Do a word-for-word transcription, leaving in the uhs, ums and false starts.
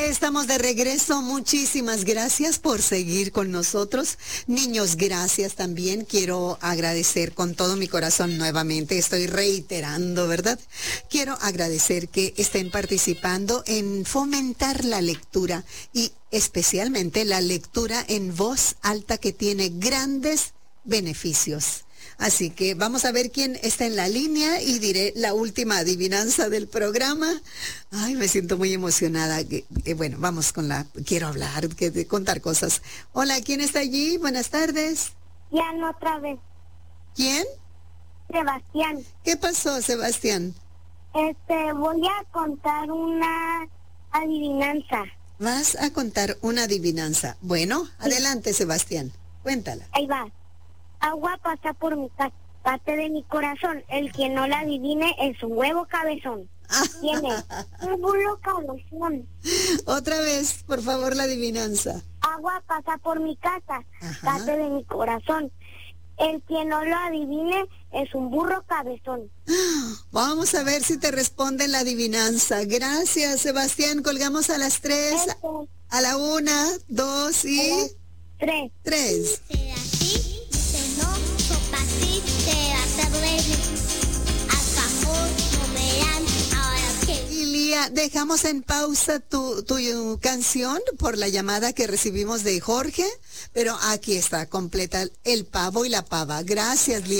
Estamos de regreso. Muchísimas gracias por seguir con nosotros. Niños, gracias también. Quiero agradecer con todo mi corazón nuevamente. Estoy reiterando, ¿verdad? Quiero agradecer que estén participando en fomentar la lectura y especialmente la lectura en voz alta, que tiene grandes beneficios. Así que vamos a ver quién está en la línea y diré la última adivinanza del programa. Ay, me siento muy emocionada. Eh, eh, bueno, vamos con la... Quiero hablar, que, de contar cosas. Hola, ¿quién está allí? Buenas tardes. Ya no otra vez. ¿Quién? Sebastián. ¿Qué pasó, Sebastián? Este, voy a contar una adivinanza. Vas a contar una adivinanza. Bueno, sí. Adelante, Sebastián. Cuéntala. Ahí va. Agua pasa por mi ca- parte de mi corazón. El que no la adivine es un huevo cabezón. Tiene un burro cabezón. Otra vez, por favor, la adivinanza. Agua pasa por mi casa, Ajá. parte de mi corazón. El que no lo adivine es un burro cabezón. Vamos a ver si te responden la adivinanza. Gracias, Sebastián. Colgamos a las tres, Este, a la una, dos y tres. tres. Será así, dice no, sopa así, te vas a dormir. Al favor, no verán, ahora que... Y Lía, dejamos en pausa tu, tu canción por la llamada que recibimos de Jorge, pero aquí está completa, el pavo y la pava. Gracias, Lía.